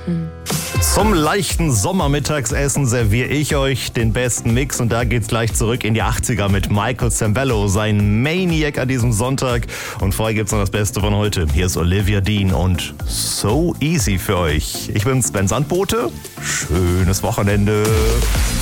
Zum leichten Sommermittagsessen serviere ich euch den besten Mix und da geht's gleich zurück in die 80er mit Michael Zambello, sein Maniac an diesem Sonntag. Und vorher gibt's noch das Beste von heute. Hier ist Olivia Dean und So Easy für euch. Ich bin Sven Sandbote. Schönes Wochenende.